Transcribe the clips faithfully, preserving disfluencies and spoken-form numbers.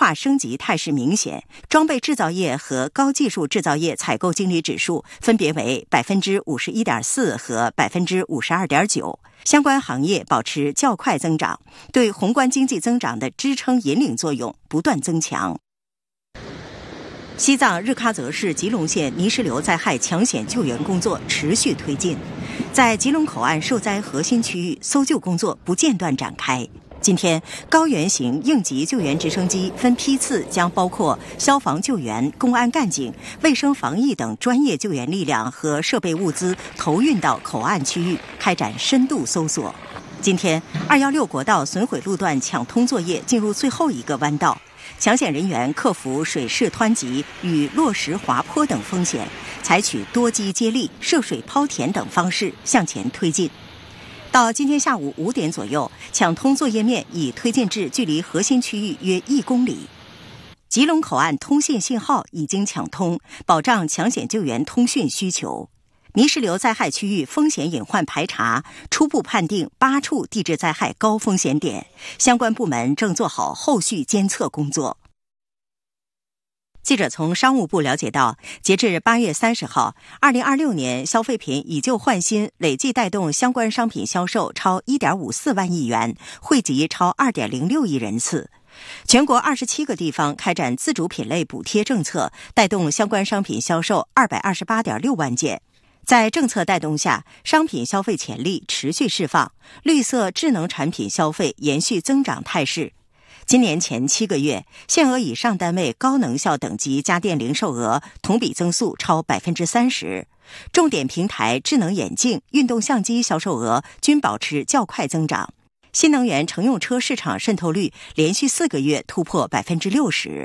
化升级态势明显，装备制造业和高技术制造业采购经理指数分别为百分之五十一点四和百分之五十二点九，相关行业保持较快增长，对宏观经济增长的支撑引领作用不断增强。西藏日喀则市吉隆县泥石流灾害抢险救援工作持续推进，在吉隆口岸受灾核心区域，搜救工作不间断展开。今天，高原型应急救援直升机分批次将包括消防救援、公安干警、卫生防疫等专业救援力量和设备物资投运到口岸区域，开展深度搜索。今天，二一六国道损毁路段抢通作业进入最后一个弯道，抢险人员克服水势湍急与落石滑坡等风险，采取多机接力、涉水抛填等方式向前推进。到今天下午五点左右，抢通作业面已推进至距离核心区域约一公里。吉隆口岸通信信号已经抢通，保障抢险救援通讯需求。泥石流灾害区域风险隐患排查初步判定八处地质灾害高风险点，相关部门正做好后续监测工作。记者从商务部了解到，截至八月三十号，二零二六年消费品以旧换新累计带动相关商品销售超一点五四万亿元，惠及超二点零六亿人次。全国二十七个地方开展自主品类补贴政策，带动相关商品销售二百二十八点六万件。在政策带动下，商品消费潜力持续释放，绿色智能产品消费延续增长态势。今年前七个月，限额以上单位高能效等级家电零售额同比增速超百分之三十，重点平台智能眼镜、运动相机销售额均保持较快增长。新能源乘用车市场渗透率连续四个月突破百分之六十。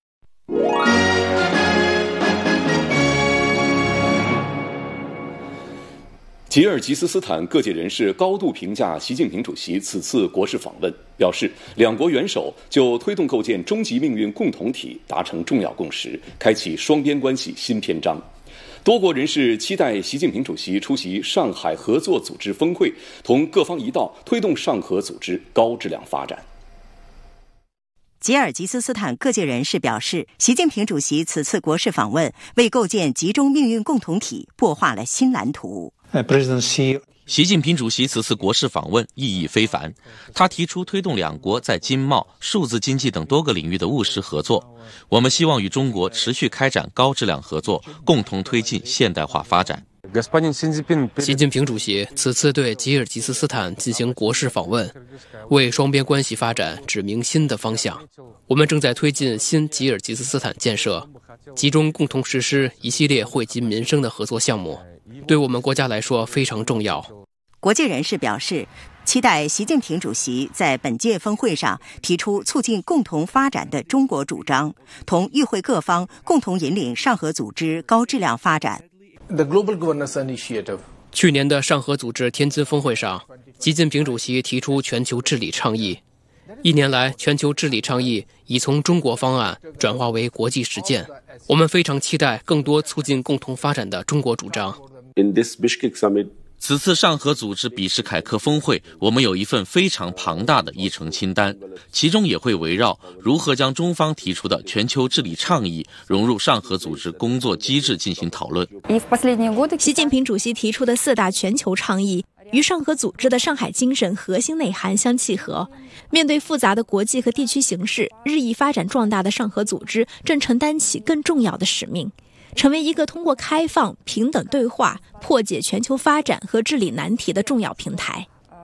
吉尔吉斯斯坦各界人士高度评价习近平主席此次国事访问，表示两国元首就推动构建终极命运共同体达成重要共识，开启双边关系新篇章。多国人士期待习近平主席出席上海合作组织峰会，同各方一道推动上合组织高质量发展。 吉尔吉斯斯坦各界人士表示，习近平主席此次国事访问为构建集中命运共同体擘画了新蓝图。 习近平主席此次国事访问意义非凡，他提出推动两国在经贸、数字经济等多个领域的务实合作。我们希望与中国持续开展高质量合作，共同推进现代化发展。 习近平主席此次对吉尔吉斯斯坦进行国事访问，为双边关系发展指明新的方向。我们正在推进新吉尔吉斯斯坦建设，集中共同实施一系列惠及民生的合作项目，对我们国家来说非常重要。 国际人士表示，期待习近平主席在本届峰会上提出促进共同发展的中国主张，同与会各方共同引领上合组织高质量发展。 去年的上合组织天津峰会上，习近平主席提出全球治理倡议。一年来，全球治理倡议已从中国方案转化为国际实践。我们非常期待更多促进共同发展的中国主张。 此次上合组织比什凯克峰会，我们有一份非常庞大的议程清单，其中也会围绕如何将中方提出的全球治理倡议融入上合组织工作机制进行讨论。 习近平主席提出的四大全球倡议与上合组织的上海精神核心内涵相契合。面对复杂的国际和地区形势，日益发展壮大的上合组织正承担起更重要的使命，成为一个通过开放、平等对话破解全球发展和治理难题的重要平台。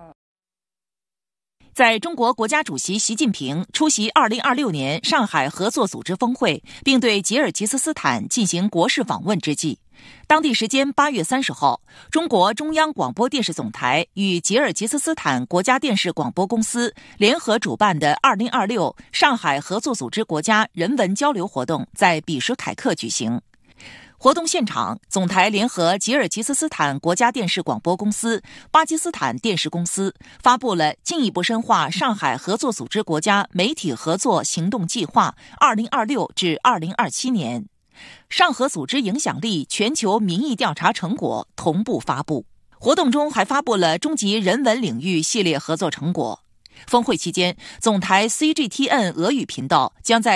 在中国国家主席习近平出席二零二六年上海合作组织峰会，并对吉尔吉斯斯坦进行国事访问之际，当地时间八月三十号，中国中央广播电视总台与吉尔吉斯斯坦国家电视广播公司联合主办的二零二六上海合作组织国家人文交流活动在比什凯克举行。活动现场，总台联合吉尔吉斯斯坦国家电视广播公司、巴基斯坦电视公司发布了进一步深化上海合作组织国家媒体合作行动计划二零二六至二零二七年上合组织影响力全球民意调查成果同步发布。活动中还发布了中级人文领域系列合作成果。峰会期间，总台 C G T N 俄语频道将在